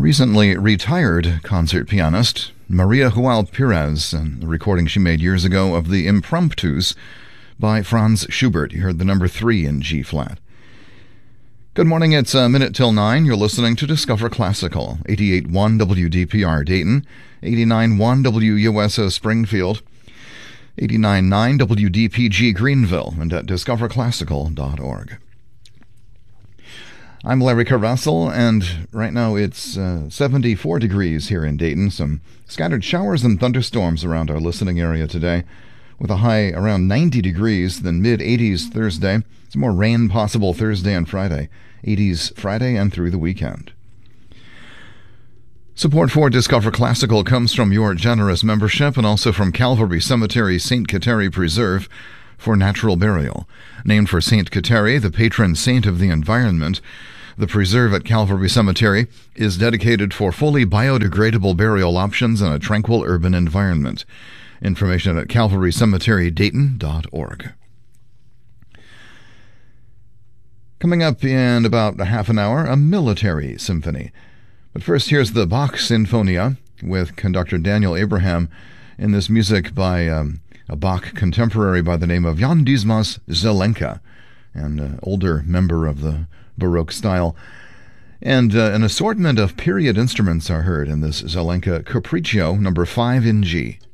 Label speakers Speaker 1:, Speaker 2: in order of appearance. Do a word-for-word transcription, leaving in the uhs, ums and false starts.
Speaker 1: recently retired concert pianist Maria Joao Pires, and the recording she made years ago of the Impromptus by Franz Schubert. You heard the number three in G-flat. Good morning, it's a minute till nine. You're listening to Discover Classical, eighty-eight point one W D P R Dayton, eighty-nine point one W U S O Springfield, eighty-nine point nine W D P G Greenville, and at discover classical dot org. I'm Larry Carrussell, and right now it's uh, seventy-four degrees here in Dayton. Some scattered showers and thunderstorms around our listening area today, with a high around ninety degrees, then mid-eighties Thursday. Some more rain possible Thursday and Friday, eighties Friday and through the weekend. Support for Discover Classical comes from your generous membership and also from Calvary Cemetery Saint Kateri Preserve for natural burial. Named for Saint Kateri, the patron saint of the environment, the preserve at Calvary Cemetery is dedicated for fully biodegradable burial options in a tranquil urban environment. Information at calvary cemetery dayton dot org. Coming up in about a half an hour, a military symphony. But first, here's the Bach Sinfonia with conductor Daniel Abraham in this music by um, a Bach contemporary by the name of Jan Dismas Zelenka, and an older member of the Baroque style. And uh, an assortment of period instruments are heard in this Zelenka Capriccio number five in G.